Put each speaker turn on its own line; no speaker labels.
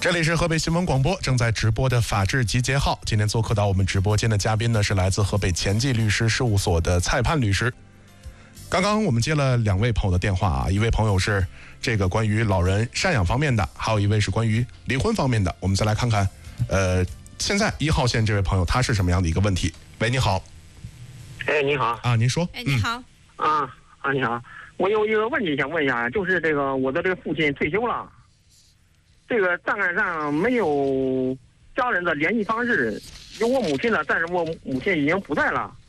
这里是河北新闻广播正在直播的法治集结号。今天做客到我们直播间的嘉宾呢，是来自河北前进律师事务所的蔡盼律师。刚刚我们接了2位朋友的电话啊，一位朋友是这个关于老人赡养方面的，还有一位是关于离婚方面的。我们再来看看，现在1号线这位朋友他是什么样的一个问题？喂，你好。
哎，你好
啊，您说。
你好。
你好，我有一个问题想问一下，就是这个我的这个父亲退休了，这个档案上没有家人的联系方式，有我母亲的，但是我母亲已经不在了。